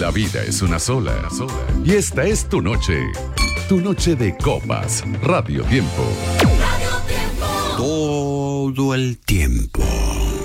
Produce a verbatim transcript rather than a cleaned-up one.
La vida es una sola, y esta es tu noche. Tu noche de copas. Radio Tiempo. Todo el tiempo.